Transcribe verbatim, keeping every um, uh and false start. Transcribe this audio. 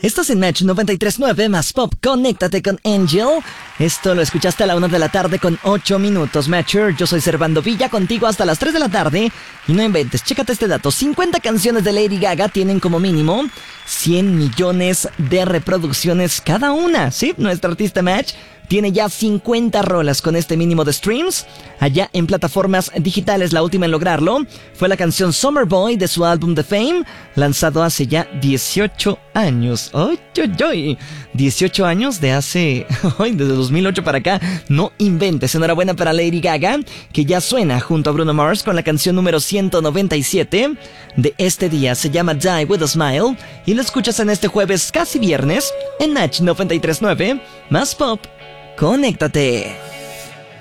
Estás en Match noventa y tres punto nueve más Pop. Conéctate con Angel. Esto lo escuchaste a la una de la tarde con ocho minutos. Matcher, yo soy Servando Villa, contigo hasta las tres de la tarde. Y no inventes, chécate este dato. cincuenta canciones de Lady Gaga tienen como mínimo cien millones de reproducciones cada una. Sí, nuestra artista Match tiene ya cincuenta rolas con este mínimo de streams. Allá en plataformas digitales, la última en lograrlo fue la canción Summer Boy de su álbum The Fame, lanzado hace ya dieciocho años. ¡Ay, ay, ay! dieciocho años de hace... ¡Ay, desde dos mil ocho para acá! No inventes. Enhorabuena para Lady Gaga, que ya suena junto a Bruno Mars con la canción número ciento noventa y siete de este día. Se llama Die With A Smile y lo escuchas en este jueves, casi viernes, en Match noventa y tres punto nueve más Pop. Conéctate.